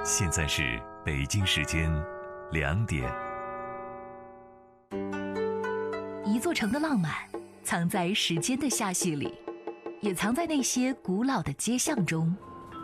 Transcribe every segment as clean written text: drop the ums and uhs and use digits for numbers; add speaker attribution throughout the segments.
Speaker 1: 现在是北京时间2点。
Speaker 2: 一座城的浪漫藏在时间的罅隙里，也藏在那些古老的街巷中。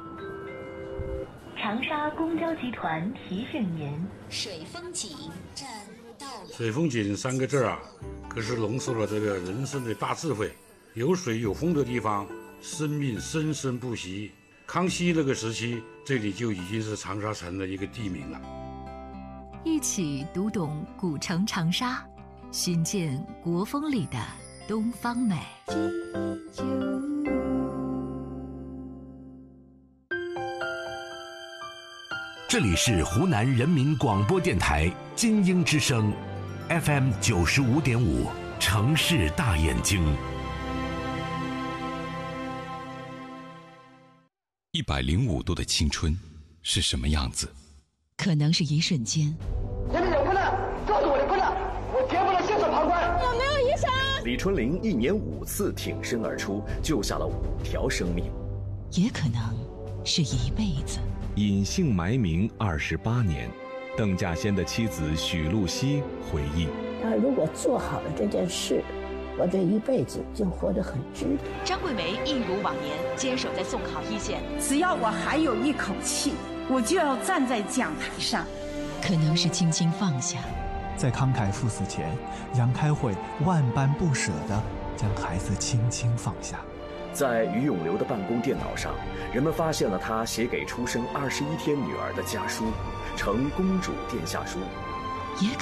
Speaker 2: 长沙公交集团提醒您：
Speaker 3: 水风景站到了。
Speaker 4: 水风景3个字啊，可是浓缩了这个人生的大智慧。有水有风的地方，生命生生不息。康熙那个时期，这里就已经是长沙城的一个地名了。
Speaker 2: 一起读懂古城长沙，寻见国风里的东方美。
Speaker 5: 这里是湖南人民广播电台金鹰之声 FM 95.5城市大眼睛。
Speaker 6: 105度的青春是什么样子？
Speaker 7: 可能是一瞬间。
Speaker 8: 你们有困难，告诉我的困难，我绝不能袖手旁观。
Speaker 9: 有没有医生？
Speaker 10: 李春林1年5次挺身而出，救下了5条生命。
Speaker 7: 也可能是一辈子。
Speaker 11: 隐姓埋名28年，邓稼先的妻子许露西回忆：
Speaker 12: 他如果做好了这件事，我这一辈子就活得很值得。
Speaker 13: 张桂梅一如往年坚守在送考一线，
Speaker 14: 只要我还有一口气，我就要站在讲台上。
Speaker 7: 可能是轻轻放下，
Speaker 15: 在慷慨赴死前，杨开慧万般不舍地将孩子轻轻放下。
Speaker 10: 在于永流的办公电脑上，人们发现了他写给出生21天女儿的家书，呈公主殿下书。
Speaker 7: 也